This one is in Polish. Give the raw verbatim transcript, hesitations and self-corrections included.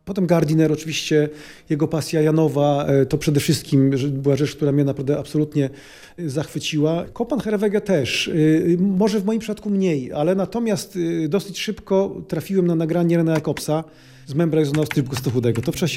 Potem Gardiner, oczywiście jego pasja Janowa, to przede wszystkim była rzecz, która mnie naprawdę absolutnie zachwyciła. Kopan Herwege też, może w moim przypadku mniej, ale natomiast dosyć szybko trafiłem na nagranie Rena Jacobsa z Membra Jezusa Strypku Stochudego. To w czasie